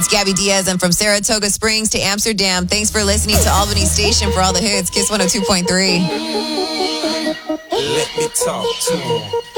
Gabby Diaz. I'm from Saratoga Springs to Amsterdam. Thanks for listening to Albany Station for all the hits. Kiss 102.3. Let me talk to him.